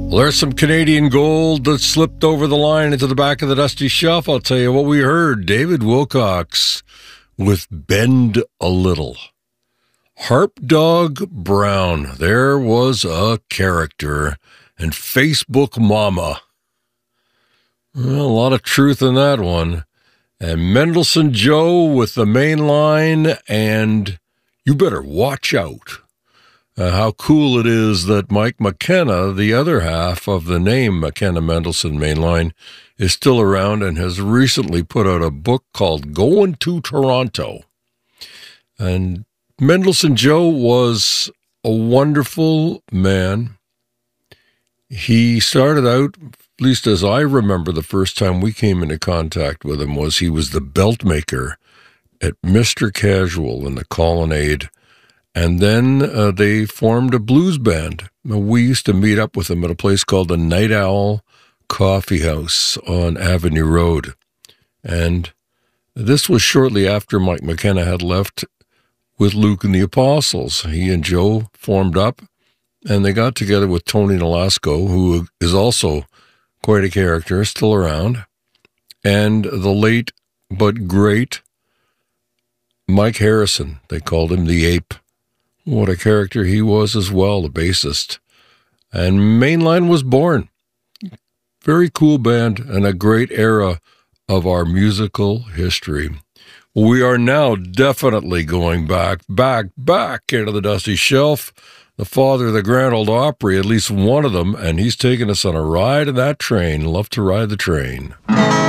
Well, there's some Canadian gold that slipped over the line into the back of the dusty shelf. I'll tell you what we heard. David Wilcox with Bend a Little. Harp Dog Brown, there was a character. And Facebook Mama. Well, a lot of truth in that one. And Mendelssohn Joe with the main line and You Better Watch Out. How cool it is that Mike McKenna, the other half of the name McKenna Mendelssohn Mainline, is still around and has recently put out a book called Going to Toronto. And Mendelssohn Joe was a wonderful man. He started out, at least as I remember the first time we came into contact with him, he was the belt maker at Mr. Casual in the Colonnade. And then they formed a blues band. We used to meet up with him at a place called the Night Owl Coffee House on Avenue Road. And this was shortly after Mike McKenna had left with Luke and the Apostles. He and Joe formed up, and they got together with Tony Nolasco, who is also quite a character, still around, and the late but great Mike Harrison. They called him the Ape. What a character he was as well, the bassist. And Mainline was born. Very cool band and a great era of our musical history. We are now definitely going back into the dusty shelf. The father of the Grand Ole Opry, at least one of them, and he's taking us on a ride in that train. Love to ride the train.